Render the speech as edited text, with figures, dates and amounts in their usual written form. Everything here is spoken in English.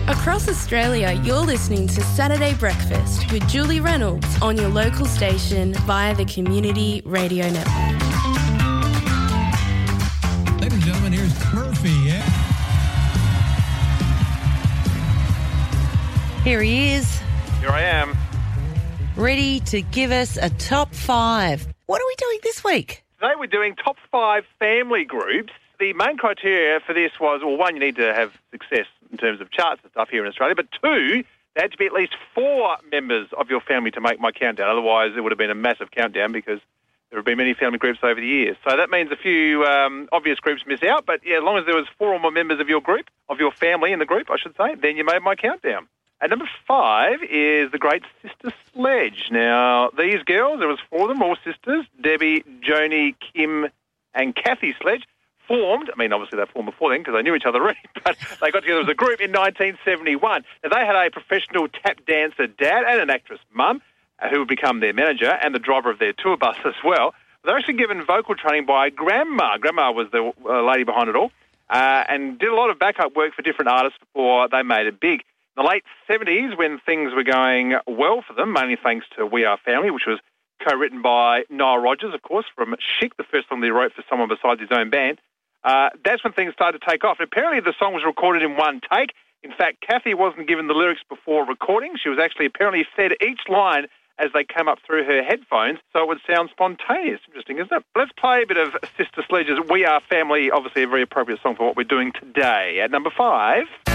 Across Australia, you're listening to Saturday Breakfast with Julie Reynolds on your local station via the Community Radio Network. Ladies and gentlemen, here's Murphy. Yeah? Here he is, Here I am. ready to give us a top 5. What are we doing this week? Today we're doing top 5 family groups. The main criteria for this was, well, one, you need to have success in terms of charts and stuff here in Australia, but 2, there had to be at least 4 members of your family to make my countdown. Otherwise, it would have been a massive countdown because there have been many family groups over the years. So that means a few obvious groups miss out, but yeah, as long as there was 4 or more members of your group, of your family in the group, I should say, then you made my countdown. And number 5 is the Great Sister Sledge. Now, these girls, there was 4 of them, all sisters, Debbie, Joni, Kim and Kathy Sledge, formed, I mean, obviously they formed before then because they knew each other already, but they got together as a group in 1971. Now, they had a professional tap dancer dad and an actress mum who would become their manager and the driver of their tour bus as well. They're actually given vocal training by Grandma. Grandma was the lady behind it all and did a lot of backup work for different artists before they made it big. In the late 70s, when things were going well for them, mainly thanks to We Are Family, which was co-written by Nile Rodgers, of course, from Chic, the first song that he wrote for someone besides his own band, that's when things started to take off. And apparently the song was recorded in one take. In fact, Kathy wasn't given the lyrics before recording. She was actually apparently fed each line as they came up through her headphones, so it would sound spontaneous. Interesting, isn't it? Let's play a bit of Sister Sledge's We Are Family, obviously a very appropriate song for what we're doing today. At number 5...